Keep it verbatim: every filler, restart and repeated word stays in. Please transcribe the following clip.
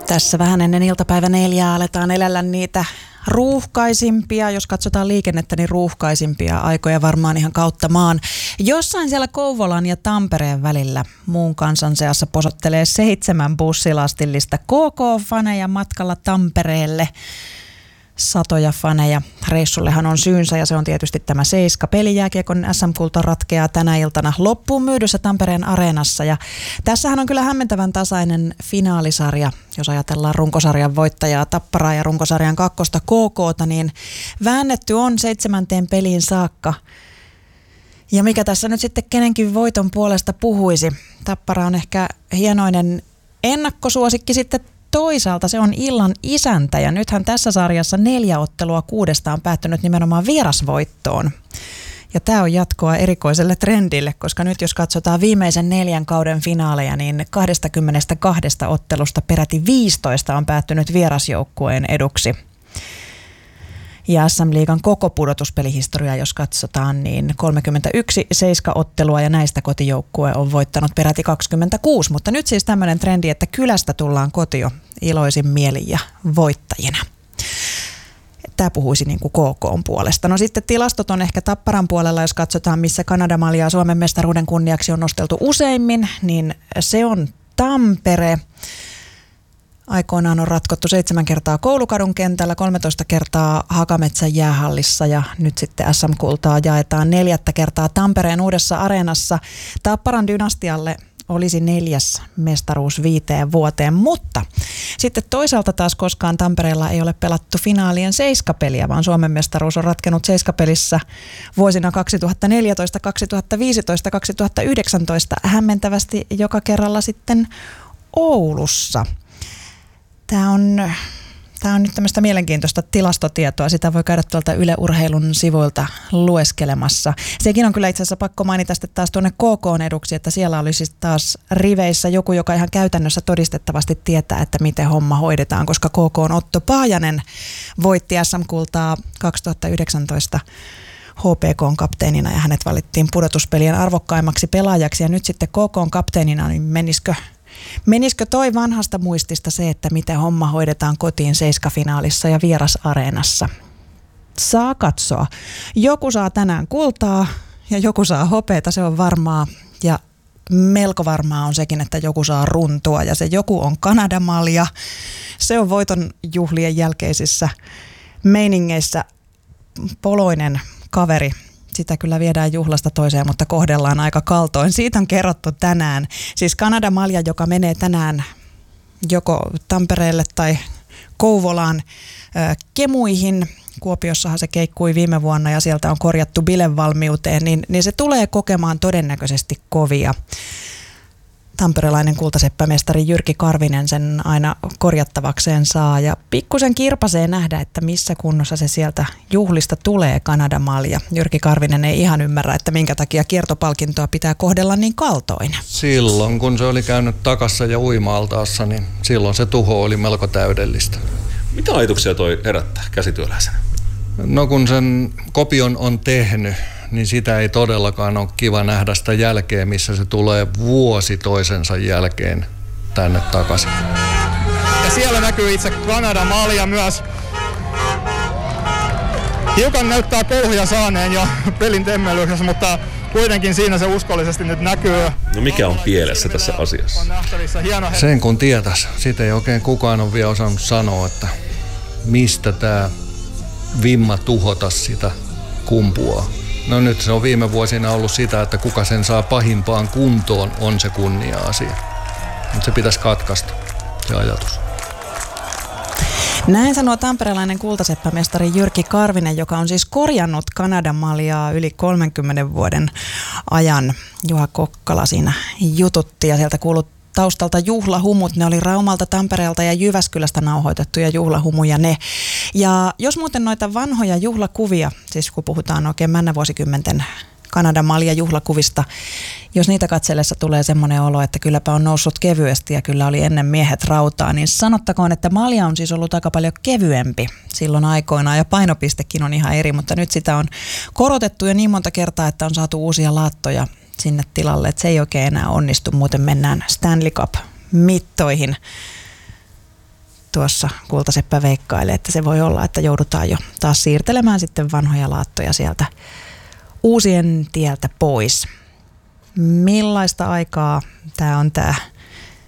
Tässä vähän ennen iltapäivä neljää aletaan elellä niitä ruuhkaisimpia, jos katsotaan liikennettä, niin ruuhkaisimpia aikoja varmaan ihan kautta maan. Jossain siellä Kouvolan ja Tampereen välillä muun kansan seassa posottelee seitsemän bussilastillista K K-faneja matkalla Tampereelle. Satoja faneja. Reissullehan on syynsä ja se on tietysti tämä Seiska. Pelijääkiekon S M-kulta ratkeaa tänä iltana loppuun myydyssä Tampereen areenassa. Ja tässähän on kyllä hämmentävän tasainen finaalisarja. Jos ajatellaan runkosarjan voittajaa Tapparaa ja runkosarjan kakkosta K K:ta, niin väännetty on seitsemänteen peliin saakka. Ja mikä tässä nyt sitten kenenkin voiton puolesta puhuisi? Tappara on ehkä hienoinen ennakkosuosikki sitten. Toisaalta se on illan isäntä ja nythän tässä sarjassa neljä ottelua kuudesta on päättynyt nimenomaan vierasvoittoon. Ja tämä on jatkoa erikoiselle trendille, koska nyt jos katsotaan viimeisen neljän kauden finaaleja, niin kaksikymmentäkaksi ottelusta peräti viisitoista on päättynyt vierasjoukkueen eduksi. Ja S M-liigan koko pudotuspelihistoria, jos katsotaan, niin kolmekymmentäyksi seiska-ottelua ja näistä kotijoukkue on voittanut peräti kaksikymmentäkuusi. Mutta nyt siis tämmöinen trendi, että kylästä tullaan kotio iloisin mielin ja voittajina. Tämä puhuisi niin kuin K K:n puolesta. No sitten tilastot on ehkä Tapparan puolella, jos katsotaan missä Kanadamaljaa Suomen mestaruuden kunniaksi on nosteltu useimmin, niin se on Tampere. Aikoinaan on ratkottu seitsemän kertaa Koulukadun kentällä, kolmetoista kertaa Hakametsän jäähallissa ja nyt sitten S M-kultaa jaetaan neljättä kertaa Tampereen uudessa areenassa. Tapparan dynastialle olisi neljäs mestaruus viiteen vuoteen, mutta sitten toisaalta taas koskaan Tampereella ei ole pelattu finaalien seiskapeliä, vaan Suomen mestaruus on ratkenut seiskapelissä vuosina kaksituhattaneljätoista, kaksituhattaviisitoista, kaksituhattayhdeksäntoista hämmentävästi joka kerralla sitten Oulussa. Tämä on, tämä on nyt tämmöistä mielenkiintoista tilastotietoa. Sitä voi käydä tuolta Yle Urheilun sivuilta lueskelemassa. Sekin on kyllä itse asiassa pakko mainita sitten taas tuonne K K:n eduksi, että siellä olisi taas riveissä joku, joka ihan käytännössä todistettavasti tietää, että miten homma hoidetaan, koska K K:n Otto Paajanen voitti S M-kultaa kaksituhattayhdeksäntoista H P K:n kapteenina ja hänet valittiin pudotuspelien arvokkaimmaksi pelaajaksi. Ja nyt sitten K K:n kapteenina, niin menisikö Menisikö toi vanhasta muistista se, että miten homma hoidetaan kotiin seiskafinaalissa ja vierasareenassa? Saa katsoa. Joku saa tänään kultaa ja joku saa hopeata, se on varmaa. Ja melko varmaa on sekin, että joku saa runtua ja se joku on Kanadamalja. Se on voiton juhlien jälkeisissä meiningeissä poloinen kaveri. Sitä kyllä viedään juhlasta toiseen, mutta kohdellaan aika kaltoin. Siitä on kerrottu tänään. Siis Kanadamalja, joka menee tänään joko Tampereelle tai Kouvolaan äh, kemuihin. Kuopiossahan se keikkui viime vuonna ja sieltä on korjattu bilevalmiuteen, niin, niin se tulee kokemaan todennäköisesti kovia. Tamperelainen kultaseppämestari Jyrki Karvinen sen aina korjattavakseen saa ja pikkusen kirpasee nähdä, että missä kunnossa se sieltä juhlista tulee Kanadamalja. Jyrki Karvinen ei ihan ymmärrä, että minkä takia kiertopalkintoa pitää kohdella niin kaltoin. Silloin kun se oli käynyt takassa ja uima-altaassa, niin silloin se tuho oli melko täydellistä. Mitä ajatuksia toi herättää käsityöläisenä? No kun sen kopion on tehnyt, niin sitä ei todellakaan ole kiva nähdä sitä jälkeen, missä se tulee vuosi toisensa jälkeen tänne takaisin. Ja siellä näkyy itse Kanadamalja myös. Hiukan näyttää kouhuja saaneen jo pelin temmelyksessä, mutta kuitenkin siinä se uskollisesti nyt näkyy. No mikä on pielessä tässä asiassa? Sen kun tietäisi. Sitä ei oikein kukaan ole vielä osannut sanoa, että mistä tämä vimma tuhota sitä kumpuaa. No nyt se on viime vuosina ollut sitä, että kuka sen saa pahimpaan kuntoon on se kunnia-asia. Mutta se pitäisi katkaista, se ajatus. Näin sanoo tamperelainen kultaseppämestari Jyrki Karvinen, joka on siis korjannut Kanadamaljaa yli kolmenkymmenen vuoden ajan. Juha Kokkala siinä jututti ja sieltä kuului taustalta juhlahumut. Ne oli Raumalta, Tampereelta ja Jyväskylästä nauhoitettuja juhlahumuja ne. Ja jos muuten noita vanhoja juhlakuvia, siis kun puhutaan oikein männävuosikymmenten Kanadamalja juhlakuvista, jos niitä katsellessa tulee semmoinen olo, että kylläpä on noussut kevyesti ja kyllä oli ennen miehet rautaa, niin sanottakoon, että malja on siis ollut aika paljon kevyempi silloin aikoinaan ja painopistekin on ihan eri, mutta nyt sitä on korotettu jo niin monta kertaa, että on saatu uusia laattoja sinne tilalle, että se ei oikein enää onnistu, muuten mennään Stanley Cup-mittoihin. tuossa Kultaseppä veikkailee, että se voi olla, että joudutaan jo taas siirtelemään sitten vanhoja laattoja sieltä uusien tieltä pois. Millaista aikaa tämä on tämä